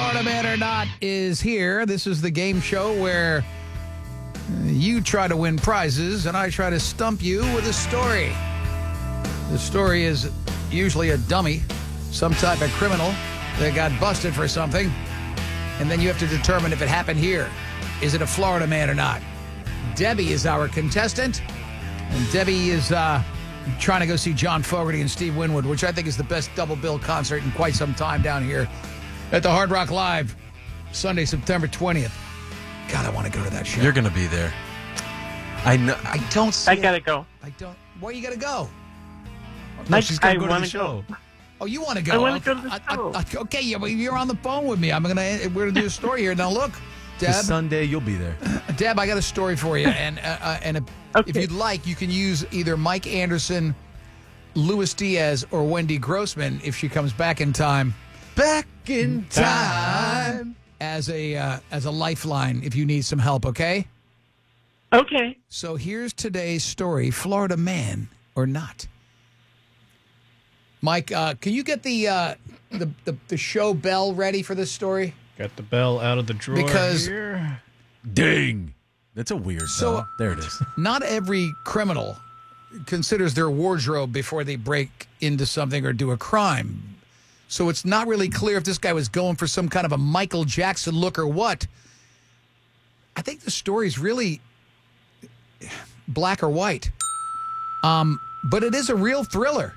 Florida Man or Not is here. This is the game show where you try to win prizes and I try to stump you with a story. The story is usually a dummy, some type of criminal that got busted for something, and then you have to determine if it happened here. Is it a Florida man or not? Debbie is our contestant, and Debbie is trying to go see John Fogerty and Steve Winwood, which I think is the best double bill concert in quite some time down here at the Hard Rock Live, Sunday, September 20th. God, I want to go to that show. You're going to be there. I know. I don't see I gotta go. I don't. Where you got to go? No, she's gonna I go to the want to show. go. Oh, you want to go? I want to go to the show. Okay, yeah, well, you're on the phone with me. We're gonna do a story here. Now look, Deb. This Sunday, you'll be there. Deb, I got a story for you, and if Okay. you'd like, you can use either Mike Anderson, Luis Diaz, or Wendy Grossman if she comes back in time. Back in time. As a lifeline if you need some help. Okay. Okay. So here's today's story: Florida man or not. Mike, can you get the show bell ready for this story? Got the bell out of the drawer Because- here. Ding. That's a weird song. There it is. Not every criminal considers their wardrobe before they break into something or do a crime. So it's not really clear if this guy was going for some kind of a Michael Jackson look or what. I think the story's really black or white. But it is a real thriller.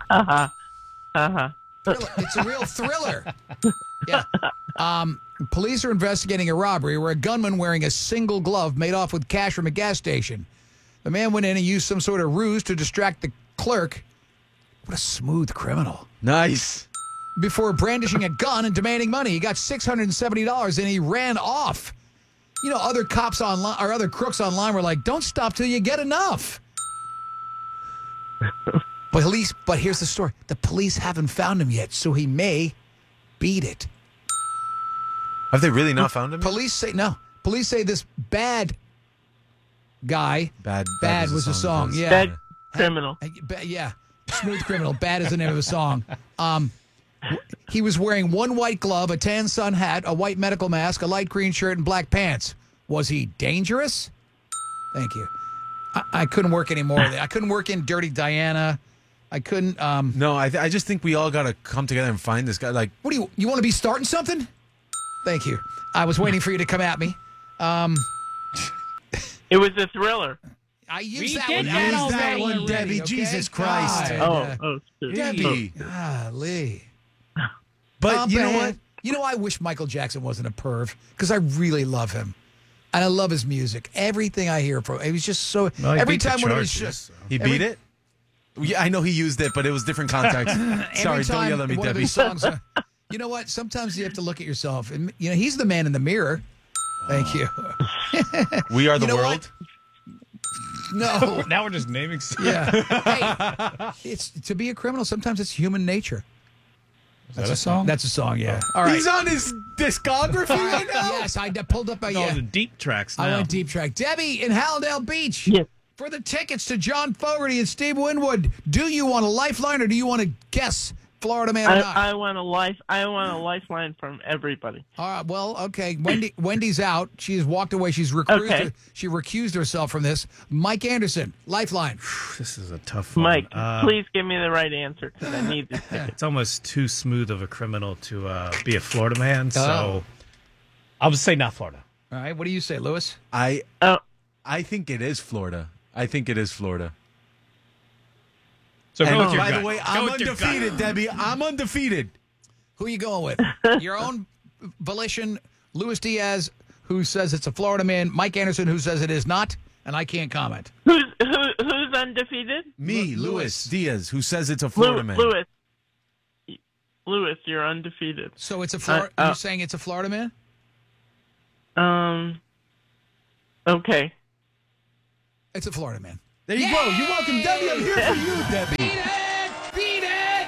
It's a real thriller. Yeah. Police are investigating a robbery where a gunman wearing a single glove made off with cash from a gas station. The man went in and used some sort of ruse to distract the clerk. What a smooth criminal. Nice. Before brandishing a gun and demanding money. He got $670 and he ran off. You know, other cops online or other crooks online were like, don't stop till you get enough. But here's the story. The police haven't found him yet, so he may beat it. Have they really not found him? Police say no. Police say this bad guy. Bad was a song. of his. Yeah. Bad criminal. Yeah. Smooth criminal. Bad is the name of the song. He was wearing one white glove, a tan sun hat, a white medical mask, a light green shirt, and black pants. Was he dangerous? Thank you. I couldn't work anymore. I couldn't work in Dirty Diana. I couldn't. No, I just think we all got to come together and find this guy. Like, What do you want to be starting something? Thank you. I was waiting for you to come at me. It was a thriller. I used We that did one. that I used already. one, Debbie. okay? Jesus Christ. God. Shoot. Debbie. Golly. But you know what? You know, I wish Michael Jackson wasn't a perv because I really love him. And I love his music. Everything I hear from him, he was just so. Well, he every beat the time when it was charges, just. so. He beat it? Yeah, I know he used it, but it was different context. Sorry, Every don't time yell at me, one of Debbie. his songs, you know what? Sometimes you have to look at yourself. And, you know, he's the man in the mirror. Thank you. We are the You know world. No. Now we're just naming stuff. Yeah. Hey, it's to be a criminal. Sometimes it's human nature. That's a song? That's a song. Yeah. All right. He's on his discography right now. Yes, I pulled up a. No, the deep tracks now. I went deep track. Debbie in Hallandale Beach. Yes. For the tickets to John Fogerty and Steve Winwood, do you want a lifeline or do you want to guess Florida man or not? I want a lifeline from everybody. All right. Well, okay. Wendy's out. She has walked away. She recused herself from this. Mike Anderson, lifeline. This is a tough one. Mike, please give me the right answer because I need this ticket. It's almost too smooth of a criminal to be a Florida man, so I'll just say not Florida. All right. What do you say, Lewis? I think it is Florida. So And go with your by gut. the way, Go I'm with your gut. undefeated, Debbie. I'm undefeated. Who are you going with? Your own volition. Luis Diaz, who says it's a Florida man. Mike Anderson, who says it is not. And I can't comment. Who's undefeated? Me, Lewis. Luis Diaz, who says it's a Florida man. Lewis, you're undefeated. So it's a Florida. You're saying it's a Florida man? Okay. It's a Florida man. There you go. You're welcome, Debbie. I'm here for you, Debbie. Beat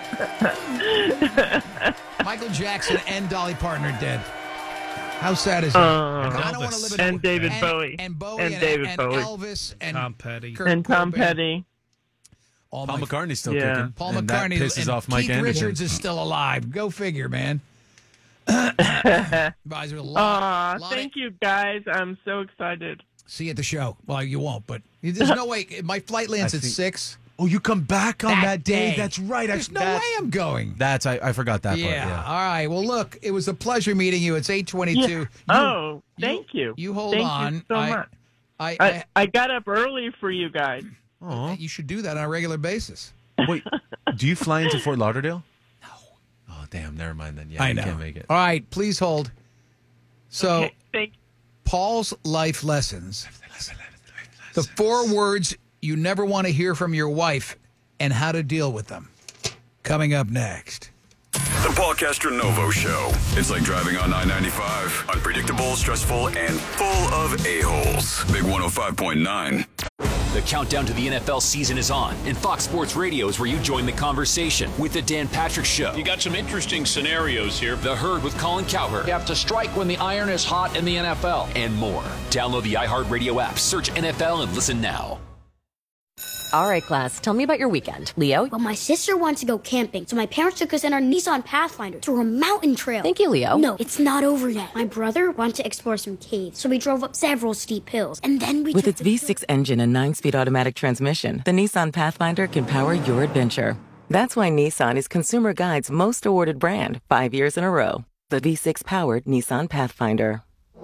it! Michael Jackson and Dolly Parton are dead. How sad is that? I don't want to live in And David Bowie. And Bowie And David and Bowie. Elvis and Tom Petty. Kurt And Tom Cobain. Petty. All Paul my- McCartney's still Yeah. kicking. Paul and McCartney that pisses and off Mike Keith Anderson. Richards is still alive. Go figure, man. Advisor, Thank you, guys. I'm so excited. See you at the show. Well, you won't, but there's no way. My flight lands at 6. Oh, you come back on that day? That's right. There's no way I'm going. I forgot that part. Yeah. All right. Well, look, it was a pleasure meeting you. It's 8:22. Yeah. Thank you. You hold on. Thank you so much. I got up early for you guys. Oh, you should do that on a regular basis. Wait, do you fly into Fort Lauderdale? No. Oh, damn. Never mind then. Yeah, I know. Can't make it. All right. Please hold. So, Okay, thank you. Paul's life lessons. The 4 words you never want to hear from your wife and how to deal with them. Coming up next. The Paul Castronovo Show. It's like driving on I-95. Unpredictable, stressful, and full of a-holes. Big 105.9. The countdown to the NFL season is on, and Fox Sports Radio is where you join the conversation with the Dan Patrick Show. You got some interesting scenarios here. The Herd with Colin Cowherd. You have to strike when the iron is hot in the NFL. And more. Download the iHeartRadio app, search NFL, and listen now. All right, class, tell me about your weekend. Leo? Well, my sister wants to go camping, so my parents took us in our Nissan Pathfinder to a mountain trail. Thank you, Leo. No, it's not over yet. My brother wanted to explore some caves, so we drove up several steep hills, and then we With its V6 engine and 9-speed automatic transmission, the Nissan Pathfinder can power your adventure. That's why Nissan is Consumer Guide's most awarded brand 5 years in a row. The V6-powered Nissan Pathfinder.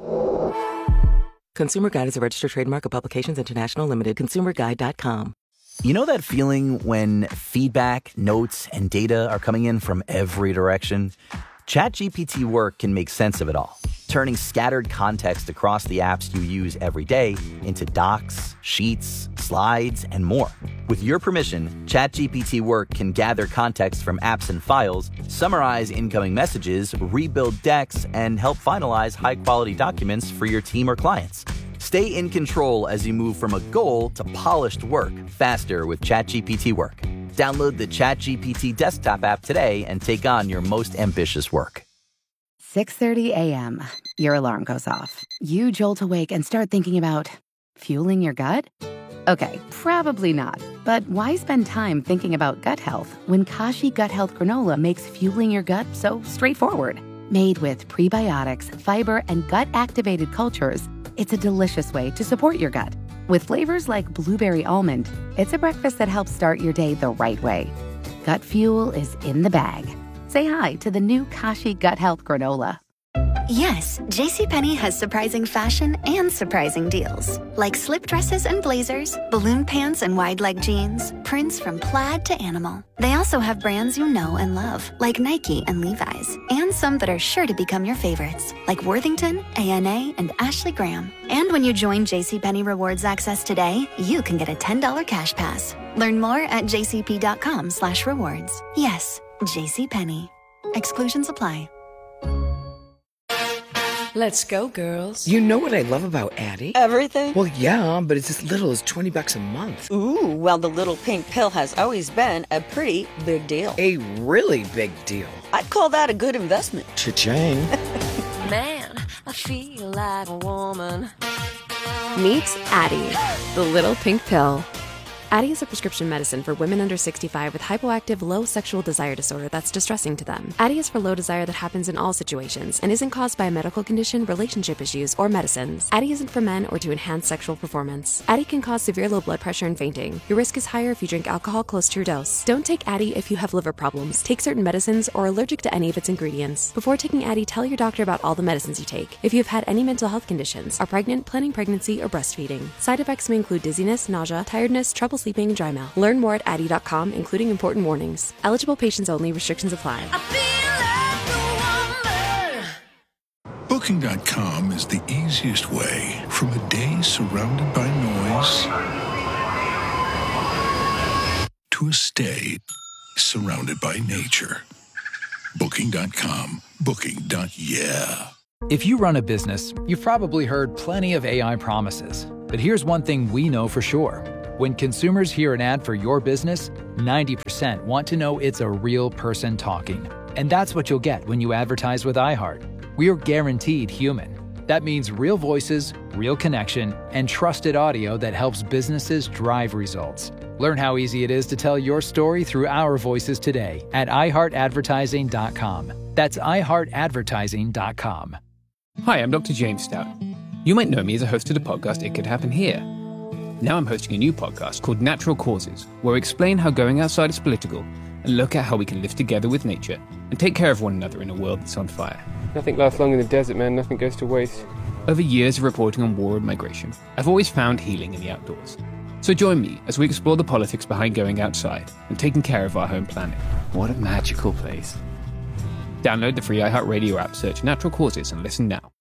Consumer Guide is a registered trademark of Publications International Limited. ConsumerGuide.com. You know that feeling when feedback, notes, and data are coming in from every direction? ChatGPT Work can make sense of it all, turning scattered context across the apps you use every day into docs, sheets, slides, and more. With your permission, ChatGPT Work can gather context from apps and files, summarize incoming messages, rebuild decks, and help finalize high-quality documents for your team or clients. Stay in control as you move from a goal to polished work faster with ChatGPT Work. Download the ChatGPT desktop app today and take on your most ambitious work. 6:30 a.m. Your alarm goes off. You jolt awake and start thinking about fueling your gut? Okay, probably not. But why spend time thinking about gut health when Kashi Gut Health Granola makes fueling your gut so straightforward? Made with prebiotics, fiber, and gut-activated cultures, it's a delicious way to support your gut. With flavors like blueberry almond, it's a breakfast that helps start your day the right way. Gut fuel is in the bag. Say hi to the new Kashi Gut Health Granola. Yes, JCPenney has surprising fashion and surprising deals. Like slip dresses and blazers, balloon pants and wide leg jeans, prints from plaid to animal. They also have brands you know and love, like Nike and Levi's, and some that are sure to become your favorites, like Worthington, A&A, and Ashley Graham. And when you join JCPenney Rewards Access today, you can get a $10 cash pass. Learn more at jcp.com/rewards. Yes, JCPenney. Exclusions apply. Let's go, girls. You know what I love about Addie? Everything? Well, yeah, but it's as little as $20 a month. Ooh, well, the little pink pill has always been a pretty big deal. A really big deal. I'd call that a good investment. Cha-ching. Man, I feel like a woman. Meet Addie, the little pink pill. Addie is a prescription medicine for women under 65 with hypoactive low sexual desire disorder that's distressing to them. Addie is for low desire that happens in all situations and isn't caused by a medical condition, relationship issues, or medicines. Addie isn't for men or to enhance sexual performance. Addie can cause severe low blood pressure and fainting. Your risk is higher if you drink alcohol close to your dose. Don't take Addie if you have liver problems, take certain medicines, or are allergic to any of its ingredients. Before taking Addie, tell your doctor about all the medicines you take. If you have had any mental health conditions, are pregnant, planning pregnancy, or breastfeeding. Side effects may include dizziness, nausea, tiredness, trouble sleeping, and dry mouth. Learn more at Addie.com, including important warnings. Eligible patients only. Restrictions apply. Booking.com is the easiest way from a day surrounded by noise to a stay surrounded by nature. Booking.com. Booking.yeah. If you run a business, you've probably heard plenty of AI promises. But here's one thing we know for sure. When consumers hear an ad for your business, 90% want to know it's a real person talking. And that's what you'll get when you advertise with iHeart. We're guaranteed human. That means real voices, real connection, and trusted audio that helps businesses drive results. Learn how easy it is to tell your story through our voices today at iHeartAdvertising.com. That's iHeartAdvertising.com. Hi, I'm Dr. James Stout. You might know me as a host of the podcast It Could Happen Here. Now I'm hosting a new podcast called Natural Causes, where we explain how going outside is political and look at how we can live together with nature and take care of one another in a world that's on fire. Nothing lasts long in the desert, man. Nothing goes to waste. Over years of reporting on war and migration, I've always found healing in the outdoors. So join me as we explore the politics behind going outside and taking care of our home planet. What a magical place. Download the free iHeartRadio app, search Natural Causes, and listen now.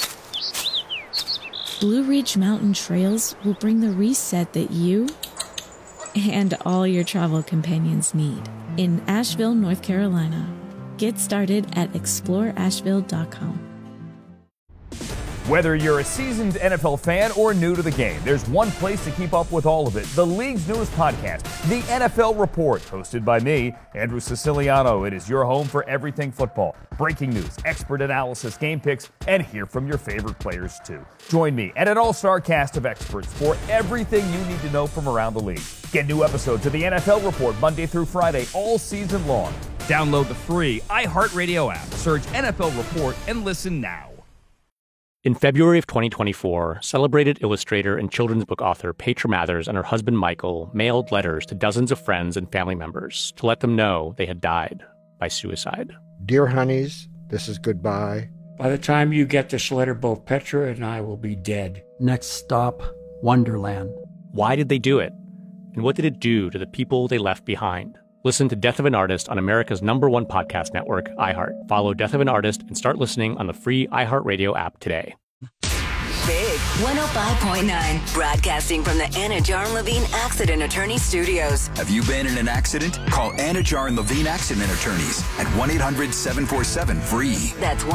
Blue Ridge Mountain Trails will bring the reset that you and all your travel companions need in Asheville, North Carolina. Get started at exploreasheville.com. Whether you're a seasoned NFL fan or new to the game, there's one place to keep up with all of it. The league's newest podcast, The NFL Report, hosted by me, Andrew Siciliano. It is your home for everything football. Breaking news, expert analysis, game picks, and hear from your favorite players too. Join me and an all-star cast of experts for everything you need to know from around the league. Get new episodes of The NFL Report Monday through Friday all season long. Download the free iHeartRadio app, search NFL Report, and listen now. In February of 2024, celebrated illustrator and children's book author Petra Mathers and her husband Michael mailed letters to dozens of friends and family members to let them know they had died by suicide. Dear honeys, this is goodbye. By the time you get this letter, both Petra and I will be dead. Next stop, Wonderland. Why did they do it? And what did it do to the people they left behind? Listen to Death of an Artist on America's #1 podcast network, iHeart. Follow Death of an Artist and start listening on the free iHeartRadio app today. Big 105.9, broadcasting from the Anna Jar and Levine Accident Attorney Studios. Have you been in an accident? Call Anna Jar and Levine Accident Attorneys at 1-800-747-FREE. That's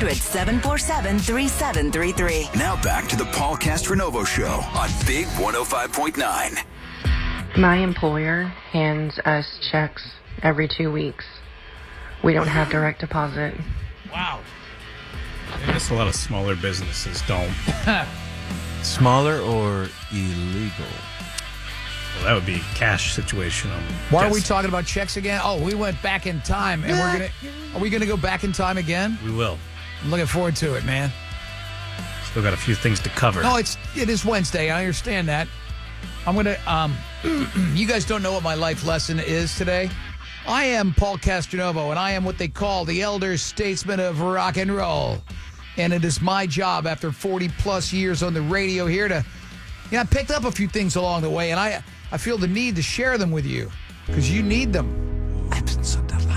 1-800-747-3733. Now back to the Paul Castronovo Show on Big 105.9. My employer hands us checks every 2 weeks. We don't have direct deposit. Wow. I guess a lot of smaller businesses don't. Smaller or illegal? Well, that would be a cash situation. Why are we talking about checks again? Oh, we went back in time, and are we gonna go back in time again? We will. I'm looking forward to it, man. Still got a few things to cover. No, it is Wednesday. I understand that. I'm gonna. You guys don't know what my life lesson is today. I am Paul Castronovo, and I am what they call the elder statesman of rock and roll. And it is my job after 40-plus years on the radio here to, I picked up a few things along the way, and I feel the need to share them with you because you need them. What?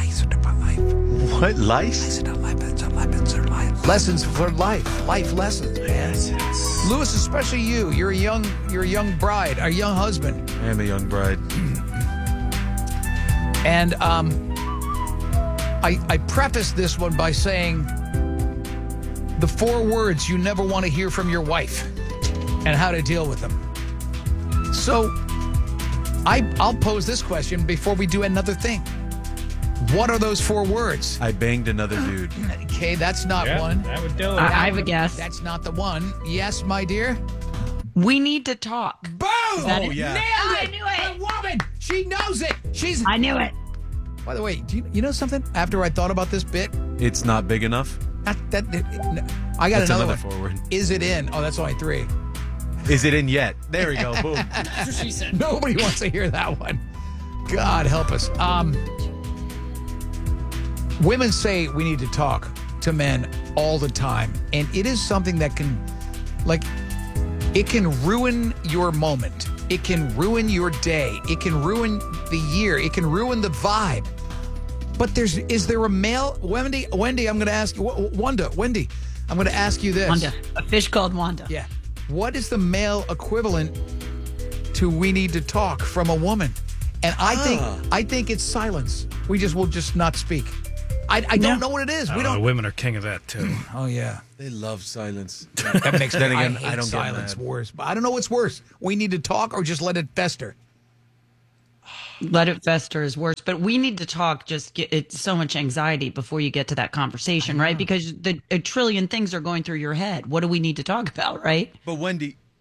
Life? Lessons for life. Life lessons, man. Yes. Lewis, especially you. You're a young bride, a young husband. I am a young bride. And I preface this one by saying the 4 words you never want to hear from your wife and how to deal with them. So I'll pose this question before we do another thing. What are those 4 words? I banged another dude. Okay, that's not one. That would do it. I have a guess. That's not the one. Yes, my dear? We need to talk. Boom! Oh, yeah. Nailed it! I knew it! The woman! She knows it! I knew it. By the way, do you know something? After I thought about this bit, It's not big enough? I got That's another one. forward. Is it in? Oh, that's only 3. Is it in yet? There we go. Boom. That's what she said. Nobody wants to hear that one. God help us. Women say we need to talk to men all the time. And it is something that can, it can ruin your moment. It can ruin your day. It can ruin the year. It can ruin the vibe. But is there a male? Wendy, I'm going to ask you. Wendy, I'm going to ask you this. Wanda. A fish called Wanda. Yeah. What is the male equivalent to we need to talk from a woman? And I think it's silence. Will just not speak. I don't know what it is. We don't. Women are king of that too. Oh yeah, they love silence. That makes then again, I don't silence get mad. worse. But I don't know what's worse. We need to talk or just let it fester. Let it fester is worse. But we need to talk. It's so much anxiety before you get to that conversation, right? Because a trillion things are going through your head. What do we need to talk about, right? But Wendy,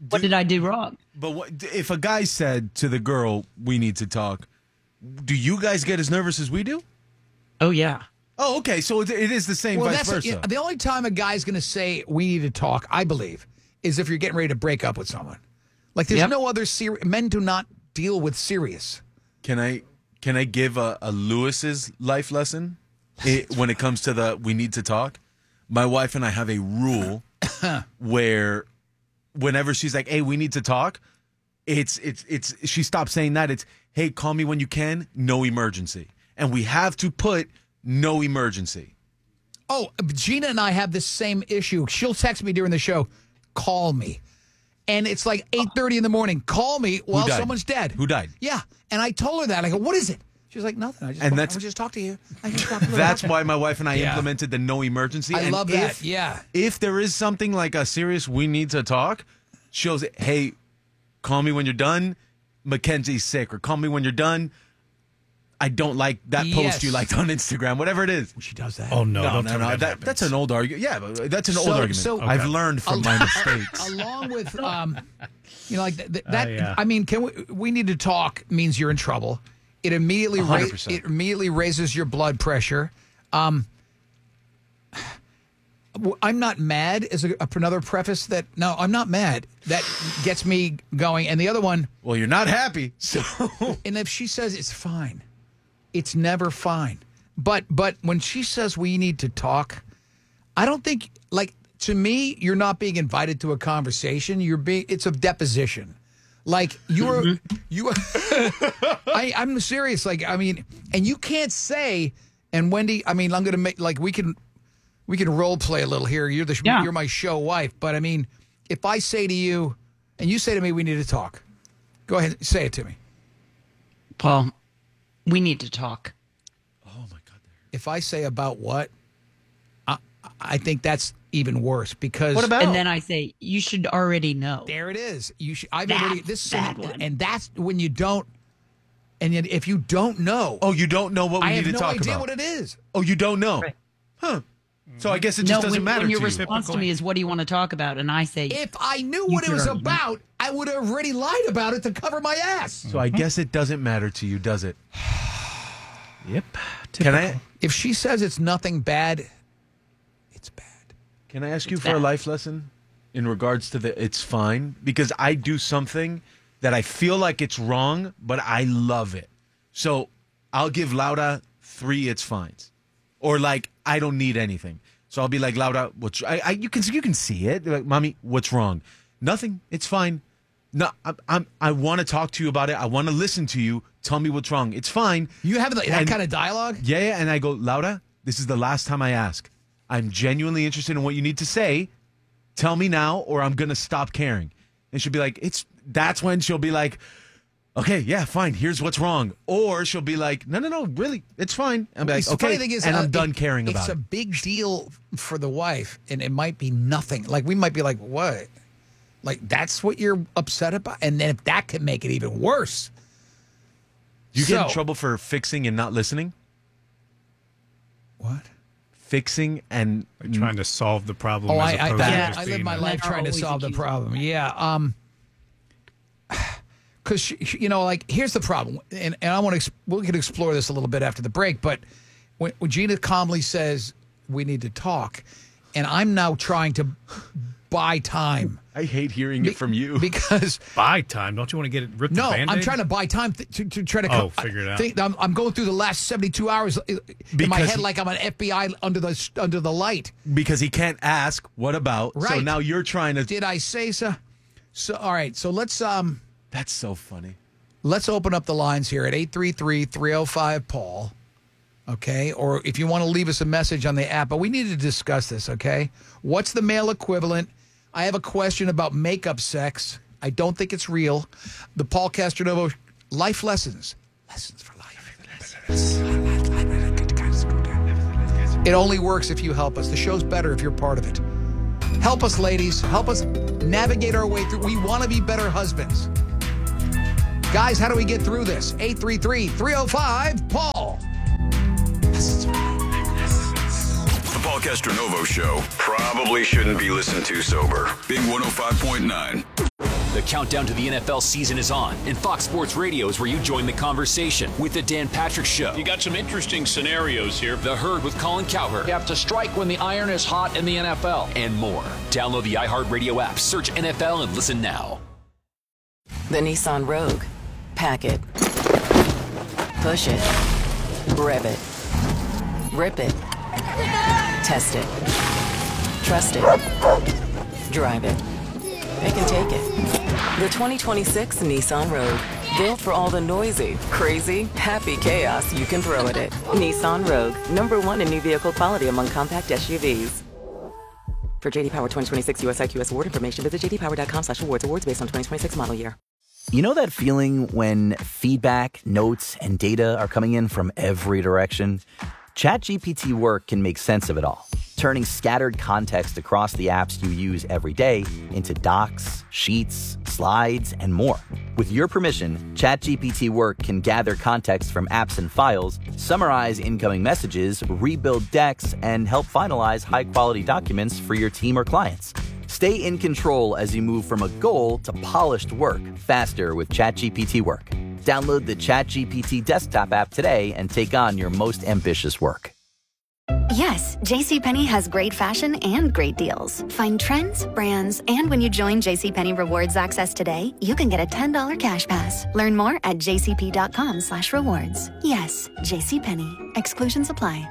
What did I do wrong? But what if a guy said to the girl, "We need to talk"? Do you guys get as nervous as we do? Oh yeah. Oh, okay. So it is the same vice versa. The only time a guy's going to say we need to talk, I believe, is if you're getting ready to break up with someone. Like there's no other men do not deal with serious. Can I give a Lewis's life lesson when it comes to we need to talk? My wife and I have a rule where whenever she's like, "Hey, we need to talk," it's she stops saying that. It's, "Hey, call me when you can, no emergency." And we have to put no emergency. Oh, Gina and I have this same issue. She'll text me during the show, "Call me." And it's like 8:30 in the morning. "Call me." Well, someone's dead. Who died? Yeah. And I told her that. I go, "What is it?" She's like, "Nothing. I just talk to you." That's why my wife and I implemented the no emergency. I love that. If there is something like a serious "we need to talk," she'll say, "Hey, call me when you're done. Mackenzie's sick," or "Call me when you're done. I don't like that post you liked on Instagram," whatever it is. She does that. Oh, no. That's an old argument. Yeah, but that's an old argument. So I've learned from my mistakes. Along with, like that. I mean, we need to talk means you're in trouble. It immediately it immediately raises your blood pressure. I'm not mad as another preface that no, I'm not mad. That gets me going. And the other one, well, you're not happy. So and if she says it's fine, it's never fine. But when she says we need to talk, I don't think, like, to me, you're not being invited to a conversation. It's a deposition. Like I'm serious. Like, I mean, and you can't say, and Wendy, I mean, I'm going to make, like, we can role play a little here. You're my show wife. But I mean, if I say to you and you say to me, we need to talk, go ahead, say it to me. Paul, we need to talk. Oh my God. If I say about what, I think that's even worse because. What about? And then I say, you should already know. There it is. You should. I've already. And that's when you don't. And yet, if you don't know. Oh, you don't know what we need to talk about. I have no idea what it is. Oh, you don't know. Right. Huh. So I guess it just doesn't matter to you. When your response to me is, what do you want to talk about? And I say, if I knew what it was about, I would have already lied about it to cover my ass. So I guess it doesn't matter to you, does it? Yep. If she says it's nothing bad, it's bad. Can I ask you for a life lesson in regards to it's fine? Because I do something that I feel like it's wrong, but I love it. So I'll give Laura 3 it's fines. Or like, I don't need anything. So I'll be like, Laura, you can see it. Like, Mommy, what's wrong? Nothing. It's fine. No, I want to talk to you about it. I want to listen to you. Tell me what's wrong. It's fine. You have that kind of dialogue? Yeah. And I go, Laura, this is the last time I ask. I'm genuinely interested in what you need to say. Tell me now, or I'm going to stop caring. And she'll be like, that's when she'll be like, okay, yeah, fine. Here's what's wrong. Or she'll be like, no, really, it's fine. I'm like, okay, funny thing is, and I'm done caring about it. It's a big deal for the wife, and it might be nothing. Like, we might be like, what? Like, that's what you're upset about? And then if that could make it even worse. You get in trouble for fixing and not listening? What? Fixing and trying to solve the problem. I live my life trying to solve the problem. Yeah. Because, like, here's the problem. And I want to, we can explore this a little bit after the break. But when Gina calmly says, we need to talk, and I'm now trying to buy time. I hate hearing it from you. Because. Buy time? Don't you want to get it ripped the Band-Aid? No, I'm trying to buy time to try to figure it out. I'm going through the last 72 hours in my head like I'm an FBI under the light. Because he can't ask, what about? Right. So now you're trying to. Did I say so? So, all right. So let's. That's so funny. Let's open up the lines here at 833-305-PAUL. Okay? Or if you want to leave us a message on the app. But we need to discuss this, okay? What's the male equivalent? I have a question about makeup sex. I don't think it's real. The Paul Castronovo life lessons. Lessons for life. It only works if you help us. The show's better if you're part of it. Help us, ladies. Help us navigate our way through. We want to be better husbands. Guys, how do we get through this? 833-305-PAUL. The Paul Castronovo Show probably shouldn't be listened to sober. Big 105.9. The countdown to the NFL season is on, and Fox Sports Radio is where you join the conversation with The Dan Patrick Show. You got some interesting scenarios here. The Herd with Colin Cowherd. You have to strike when the iron is hot in the NFL. And more. Download the iHeartRadio app, search NFL, and listen now. The Nissan Rogue. Pack it. Push it. Rev it. Rip it. Test it. Trust it. Drive it. It can take it. The 2026 Nissan Rogue. Built for all the noisy, crazy, happy chaos you can throw at it. Nissan Rogue. #1 in new vehicle quality among compact SUVs. For JD Power 2026 US IQS award information, visit jdpower.com/awards. Awards based on 2026 model year. You know that feeling when feedback, notes, and data are coming in from every direction? ChatGPT Work can make sense of it all, turning scattered context across the apps you use every day into docs, sheets, slides, and more. With your permission, ChatGPT Work can gather context from apps and files, summarize incoming messages, rebuild decks, and help finalize high-quality documents for your team or clients. Stay in control as you move from a goal to polished work faster with ChatGPT Work. Download the ChatGPT desktop app today and take on your most ambitious work. Yes, JCPenney has great fashion and great deals. Find trends, brands, and when you join JCPenney Rewards Access today, you can get a $10 cash pass. Learn more at jcp.com/rewards. Yes, JCPenney. Exclusions apply.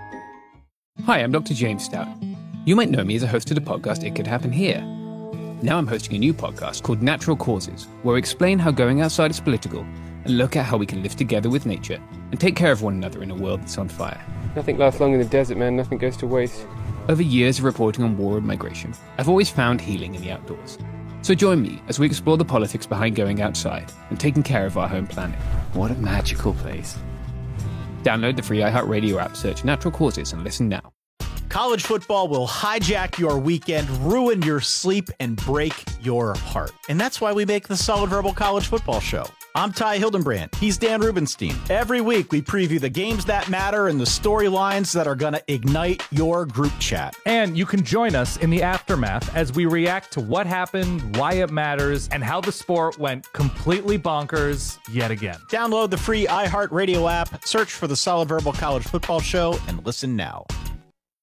Hi, I'm Dr. James Stout. You might know me as a host of the podcast It Could Happen Here. Now I'm hosting a new podcast called Natural Causes, where I explain how going outside is political and look at how we can live together with nature and take care of one another in a world that's on fire. Nothing lasts long in the desert, man. Nothing goes to waste. Over years of reporting on war and migration, I've always found healing in the outdoors. So join me as we explore the politics behind going outside and taking care of our home planet. What a magical place. Download the free iHeartRadio app, search Natural Causes, and listen now. College football will hijack your weekend, ruin your sleep, and break your heart. And that's why we make the Solid Verbal College Football Show. I'm Ty Hildenbrand. He's Dan Rubenstein. Every week, we preview the games that matter and the storylines that are going to ignite your group chat. And you can join us in the aftermath as we react to what happened, why it matters, and how the sport went completely bonkers yet again. Download the free iHeartRadio app, search for the Solid Verbal College Football Show, and listen now.